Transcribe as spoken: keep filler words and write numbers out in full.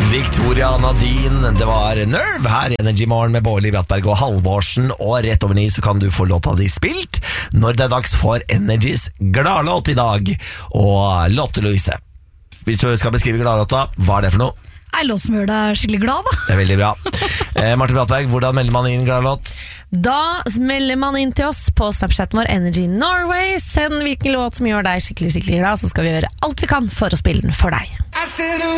Victoria Nadine, det var Nerve her i Energy Morgen med Bårli Brattberg og Halvorsen, og rett over ni så kan du få låta di spilt når det er dags for Energys gladlåt i dag. Og Lotte Louise, hvis du skal beskrive gladlåta, hva er det for noe? En låt som gjør deg skikkelig glad, da. Det er veldig bra. eh, Martin Brattberg, hvordan melder man inn gladlåt? Da melder man inn til oss på Snapchaten vår Energy Norway. Send hvilken låt som gjør deg skikkelig, skikkelig glad, så skal vi gjøre alt vi kan for å spille den for deg.